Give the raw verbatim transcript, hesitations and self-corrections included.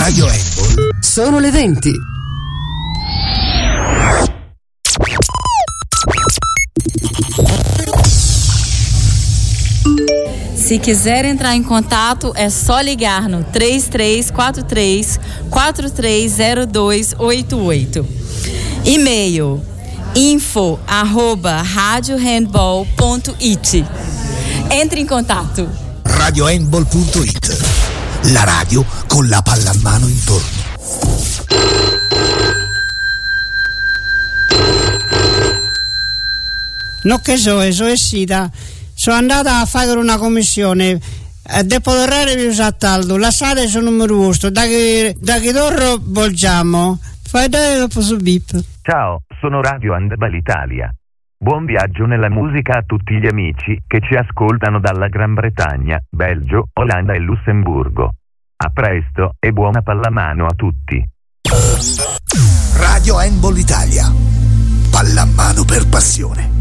Radio Handball. Sono le venti. Se quiser entrar em contato, é só ligar no três três quatro três quatro três zero dois oito oito. E-mail info arroba radiohandball ponto it. Entre in contatto. radiohandball punto it. La radio con la palla a mano intorno. No che so, so è sita. Sono andata a fare una commissione. Dopo l'orario vi usato, lasciate il numero vostro. Da che, da che torno volgiamo? Fai dare dopo su bip. Ciao, sono Radio Handball Italia. Buon viaggio nella musica a tutti gli amici che ci ascoltano dalla Gran Bretagna, Belgio, Olanda e Lussemburgo. A presto e buona pallamano a tutti. Radio Handball Italia. Pallamano per passione.